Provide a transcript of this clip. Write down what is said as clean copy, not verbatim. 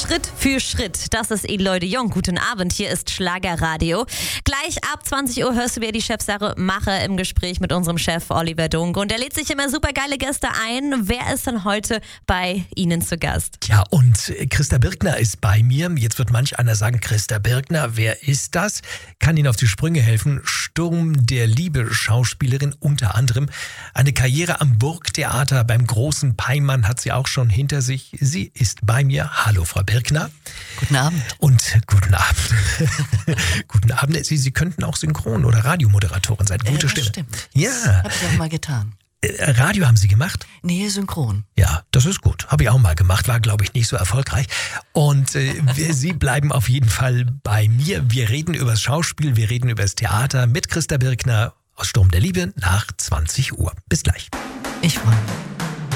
Schritt für Schritt. Das ist Eloy de Jong. Guten Abend, hier ist Schlagerradio. Gleich ab 20 Uhr hörst du wieder die Chefsache Mache im Gespräch mit unserem Chef Oliver Dunke. Und er lädt sich immer super geile Gäste ein. Wer ist denn heute bei Ihnen zu Gast? Ja, und Christa Birkner ist bei mir. Jetzt wird manch einer sagen, Christa Birkner, wer ist das? Kann Ihnen auf die Sprünge helfen. Sturm der Liebe Schauspielerin, unter anderem. Eine Karriere am Burgtheater beim großen Peimann hat sie auch schon hinter sich. Sie ist bei mir. Hallo, Frau Birkner. Guten Abend. Und guten Abend. Guten Abend. Sie könnten auch Synchron- oder Radiomoderatorin sein. Gute das Stimme. Stimmt. Ja. Hab ich auch mal getan. Radio haben Sie gemacht? Nee, synchron. Ja, das ist gut. Habe ich auch mal gemacht, war, glaube ich, nicht so erfolgreich. Und Sie bleiben auf jeden Fall bei mir. Wir reden über das Schauspiel, wir reden über das Theater mit Christa Birkner aus Sturm der Liebe nach 20 Uhr. Bis gleich. Ich freue mich.